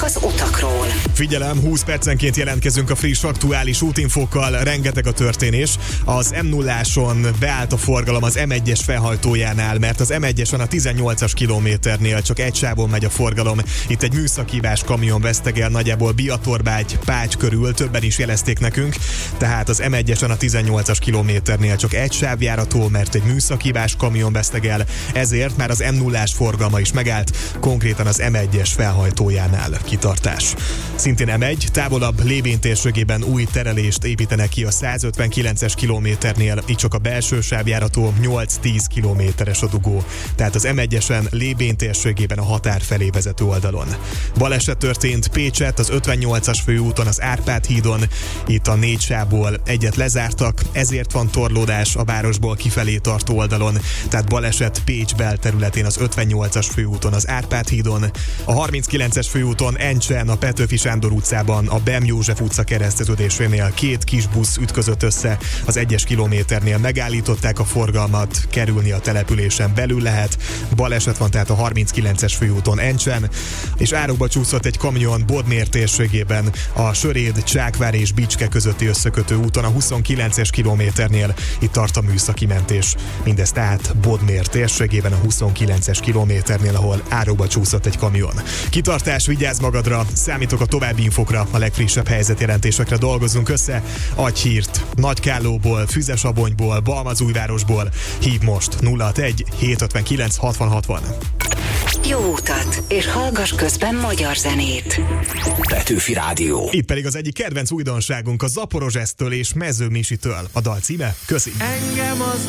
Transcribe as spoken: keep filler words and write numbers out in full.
az utakról. Figyelem, húsz percenként jelentkezünk a friss, aktuális útinfókkal, rengeteg a történés. Az em nulláson beállt a forgalom az em egyes felhajtójánál, mert az em egyesen a tizennyolcas kilométernél csak egy sávon megy a forgalom. Itt egy műszakhibás kamion vesztegel nagyjából Biatorbágy, Pács körül, többen is jelezték nekünk, tehát az em egyesen a tizennyolcas kilométernél csak egy sáv járható, mert egy műszakhibás kamion vesztegel, ezért már az em nullás forgalma is megállt, konkrétan az em egyes felhajtójánál. Kitartás. Szintén em egy, távolabb Lébén térségében új terelést építenek ki a százötvenkilences kilométernél, így csak a belső sávjárató nyolc-tíz kilométeres a dugó. Tehát az em egyesen Lébén térségében a határ felé vezető oldalon. Baleset történt Pécsett az ötvennyolcas főúton, az Árpád hídon. Itt a négy sávból egyet lezártak, ezért van torlódás a városból kifelé tartó oldalon. Tehát baleset Pécs belterületén az ötvennyolcas főúton, az Árpád hídon. A harminckilences főúton Encsen, a Petőfi Sándor utcában, a Bem József utca kereszteződésénél két kis busz ütközött össze, az egyes kilométernél megállították a forgalmat, kerülni a településen belül lehet. Baleset van tehát a harminckilences főúton Encsen, és árokba csúszott egy kamion Bodmér térségében, a Söréd, Csákvár és Bicske közötti összekötő úton a huszonkilences kilométernél. Itt tart a műszaki mentés. Mindez tehát Bodmér térségében a huszonkilences kilométernél, ahol árokba csúszott egy kamion. Kitartás, vigyázz magadra, számítok a további infokra, a legfrissebb helyzetjelentésekre dolgozunk össze. Adj hírt Nagykállóból, Füzesabonyból, Balmazújvárosból. Hív most nulla hatvanegy hétszázötvenkilenc hatvan hatvan. Jó utat, és hallgass közben magyar zenét. Petőfi Rádió. Itt pedig az egyik kedvenc újdonságunk a Zaporozsesztől és Mező Misitől. A dal címe? Köszi! Engem az